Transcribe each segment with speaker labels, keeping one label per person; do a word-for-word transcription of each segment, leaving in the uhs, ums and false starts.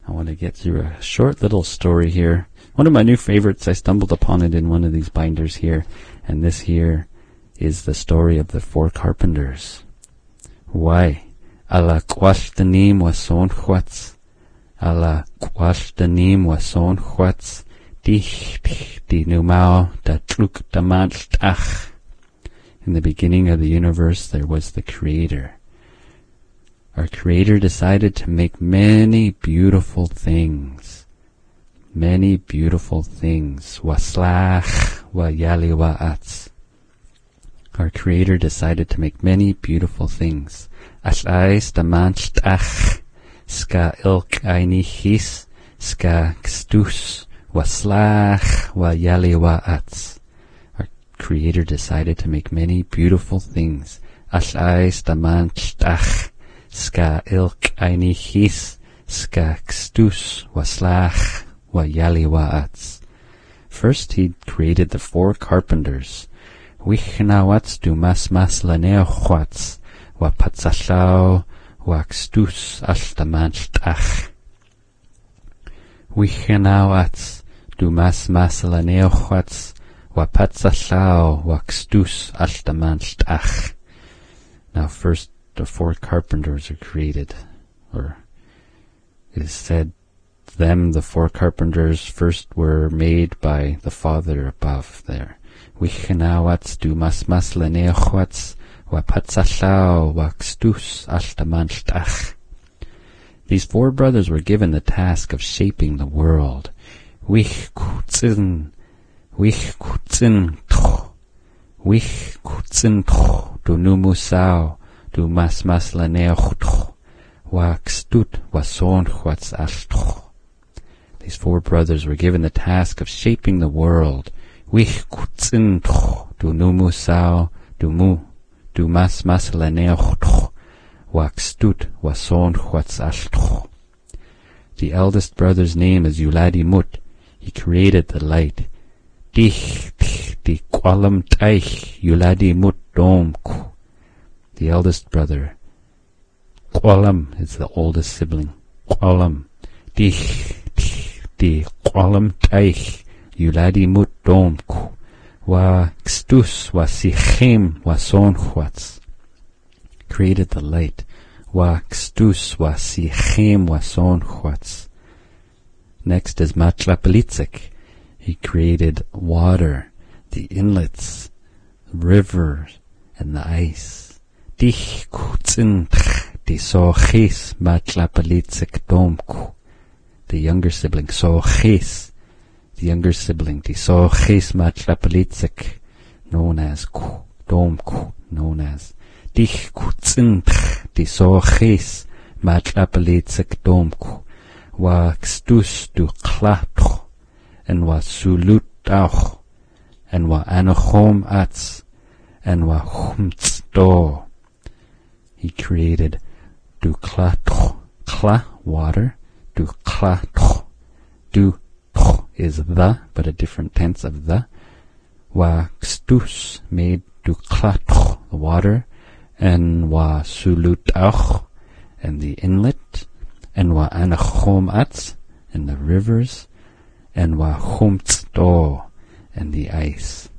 Speaker 1: I want to get through a short little story here. One of my new favorites, I stumbled upon it in one of these binders here, and this here is the story of the four carpenters. Why? Ala kwashtanim wason chwats. Ala kwashtanim wason chwats. Dich dich di numao da truk da ach. In the beginning of the universe there was the Creator. Our Creator decided to make many beautiful things. Many beautiful things. Waslach wa yali wa atz. Our Creator decided to make many beautiful things. Ash'ais da ach. Ska ilk aini his. Ska kstus. Waslach wa yali wa atz. Our Creator decided to make many beautiful things. Ash'ais da ach. Ska ilk aini his. Ska kstus. Waslach wa yali wa atz. First he created the four carpenters. Wichnawatz du mas mas laneochwatz. Wa patzashao wa kstus ashtamanchtach. Wichnawatz du mas mas laneochwatz. Wa patzashao wa kstus ashtamanchtach. Now first the four carpenters are created, or it is said them, the four carpenters, first were made by the Father above there. Wichnawatz du mas mas laneochwatz. Wa patzashao wa kstus ashtamanchtach. These four brothers were given the task of shaping the world. Wich kutzin, wich kutzin tch, wich kutzin tch, du numusao, du mas mas laneochtch, wa kstut wa sonchwatz ashtch. These four brothers were given the task of shaping the world. Wich kutzin tch, du numusao, du mu, du mas mas laneochtch, wa kstut wa sonchwatz ashtch. The eldest brother's name is Yuladi Mut. He created the light. Dich dich di kwalam taich Yuladi Mut domku. The eldest brother. Kwalam is the oldest sibling. Kwalam. Dich dich di kwalam taich Yuladi Mut domku. Wa kstus wa sichem wa sonchwatz. Created the light. Wa kstus wa sichem wa sonchwatz. Next is Matlapelitzik. He created water, the inlets, rivers, and the ice. Dich kutzin di sochis Matlapelitzik domku. The younger sibling, sochis. The younger sibling, the sochis Matlapelitzik, known as ku, domku, known as Dich kutzin di sochis Matlapelitzik domku. Wa kstus du klatch, and wa sulut auch, and wa anochom atz, and wa chumtz do. He created du klatch, kla, water, du klatch, du tch is the, but a different tense of the. Wa kstus made du klatch, the water, and wa sulut auch, and the inlet, and wa anachom atz, and the rivers, and wa chumtz do, and the ice.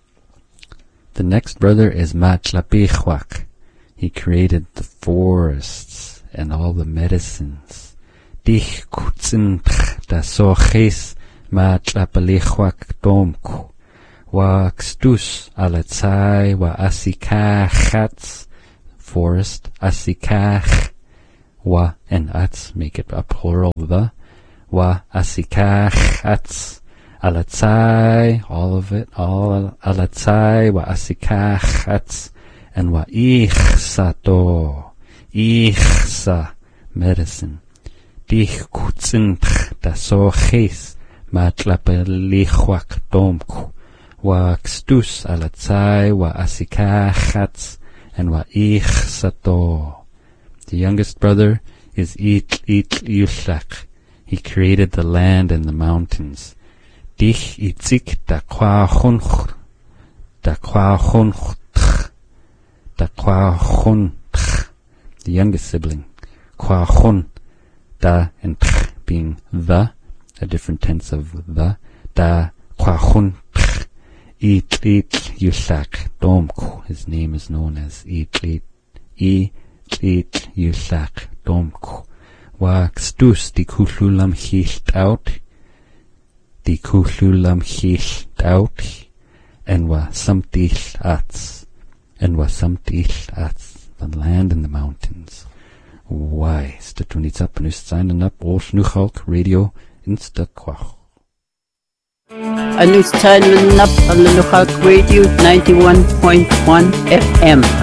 Speaker 1: The next brother is Matlapichwak. He created the forests and all the medicines. Dich kutzin da sochis Matlapelichwak domku. Wa kstus alatzai wa asikachatz, forest, asikach. Wa and atz make it a plural the. Wa asikach atz. Alatzai, all of it, all alatzai wa asikach atz. And wa ichsato, ichsa, medicine. Dich kutzin da sochis Matlapelichwak domku. Wa kstus alatzai wa asikach atz. And wa ichsato. The youngest brother is Itl Itl Yushlak. He created the land and the mountains. Dich itzik da kwachunch, da kwachunch, da kwachunch. The youngest sibling. Kwachun, da and being the, a different tense of the. Da kwachun Itlit Yusak Domku. His name is known as Itlit Itlit Yusak Domku. Wa kstus di kululam hilt out. Di kululam hilt out. And wa samtil ats. And wa samtil ats. The land and the mountains. Why? Statunitsa panus signing up all Schnuchalk Radio Insta Kwach.
Speaker 2: Anus signing up on the local radio ninety-one point one F M.